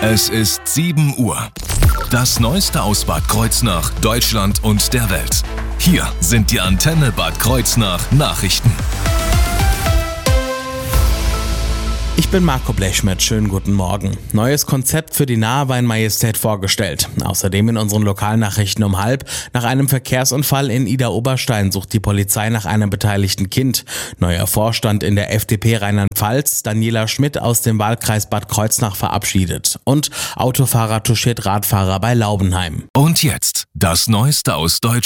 Es ist 7 Uhr. Das Neueste aus Bad Kreuznach, Deutschland und der Welt. Hier sind die Antenne Bad Kreuznach Nachrichten. Ich bin Marco Blechschmidt, schönen guten Morgen. Neues Konzept für die Nahe Weinmajestät vorgestellt. Außerdem in unseren Lokalnachrichten um 12:30. Nach einem Verkehrsunfall in Idar-Oberstein sucht die Polizei nach einem beteiligten Kind. Neuer Vorstand in der FDP Rheinland-Pfalz, Daniela Schmidt aus dem Wahlkreis Bad Kreuznach verabschiedet. Und Autofahrer touchiert Radfahrer bei Laubenheim. Und jetzt das Neueste aus Deutschland.